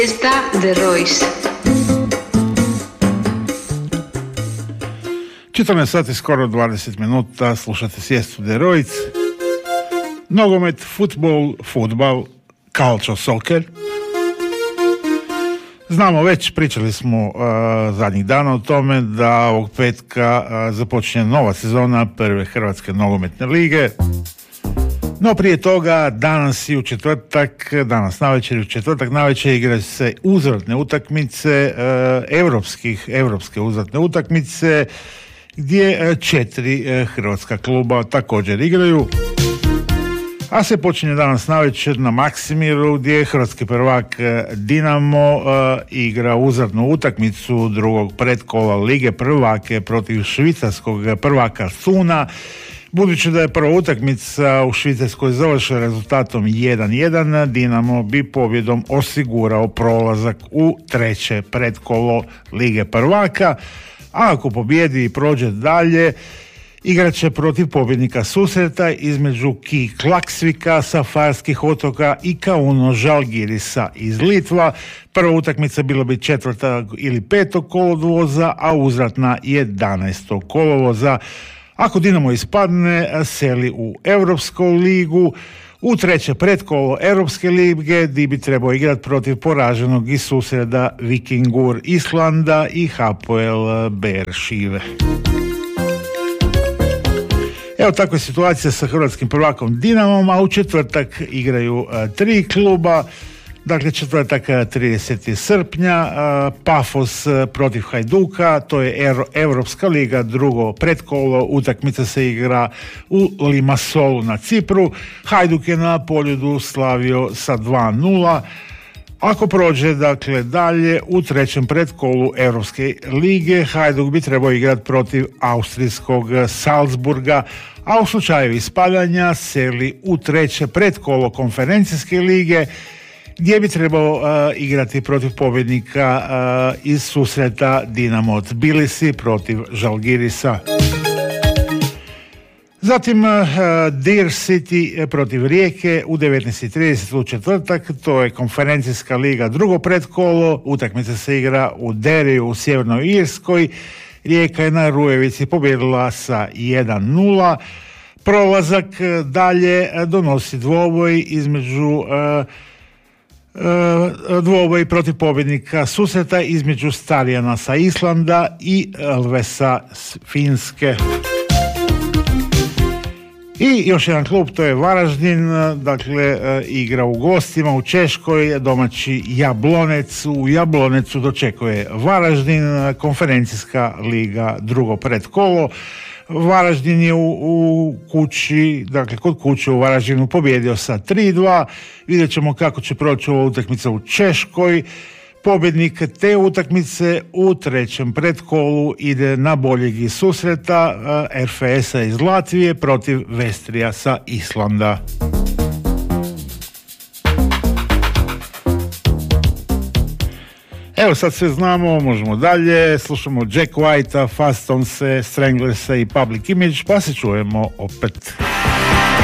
Siesta de Royce. 14 sati, skoro 20 minuta, slušate Siestu de Royce. Nogomet, futbal, calcio soccer. Znamo već, pričali smo zadnjih dana o tome da ovog petka započinje nova sezona prve Hrvatske nogometne lige. No prije toga, danas navečer igraju se uzvratne utakmice, evropske uzvratne utakmice, gdje 4 hrvatska kluba također igraju. A se počinje danas navečer na Maksimiru, gdje hrvatski prvak Dinamo igra uzvratnu utakmicu drugog predkola Lige prvake protiv švicarskog prvaka Thuna. Budući da je prva utakmica u Švicarskoj završila rezultatom 1-1, Dinamo bi pobjedom osigurao prolazak u treće predkolo Lige prvaka, a ako pobjedi i prođe dalje, igrat će protiv pobjednika susreta između Ki Klaksvika sa Farskih otoka i Kauno Žalgirisa iz Litva. Prva utakmica bila bi 4. ili 5. kolovoza, a uzvratna 11. kolovoza. Ako Dinamo ispadne, seli u Europsku ligu, u treće predkolo Europske lige, gdje bi trebao igrati protiv poraženog iz susreda Vikingur Islanda i Hapoel Beerševe. Evo takva je situacija sa hrvatskim prvakom Dinamom, a u četvrtak igraju 3 kluba. Dakle, četvrtak 30. srpnja, Pafos protiv Hajduka, to je Europska liga, drugo predkolo, utakmica se igra u Limassolu na Cipru. Hajduk je na Poljudu slavio sa 2-0. Ako prođe, dakle, dalje u trećem predkolu Europske lige, Hajduk bi trebao igrati protiv austrijskog Salzburga, a u slučaju ispadanja seli u treće predkolo Konferencijske lige, gdje bi trebao igrati protiv pobjednika iz susreta Dinamo Tbilisi protiv Žalgirisa. Zatim Deer City protiv Rijeke u 19:30 u četvrtak, to je Konferencijska liga drugo predkolo, utakmica se igra u Derriju u Sjevernoj Irskoj. Rijeka je na Rujevici pobjedila sa 1-0. Prolazak dalje donosi dvoboj dvoboj protiv pobjednika susreta između Starijana sa Islanda i Elvesa s Finske. I još jedan klub, to je Varaždin, dakle igra u gostima u Češkoj, domaći Jablonec. U Jablonecu dočekuje Varaždin, Konferencijska liga drugo predkolo. Varaždin je u kući, dakle kod kuće u Varaždinu pobjedio sa 3-2. Vidjet ćemo kako će proći ova utakmica u Češkoj. Pobjednik te utakmice u trećem predkolu ide na boljeg iz susreta RFS-a iz Latvije protiv Vestrija sa Islanda. Evo sad sve znamo, možemo dalje, slušamo Jack Whitea, Fastonse, Stranglersa i Public Image, pa se čujemo opet.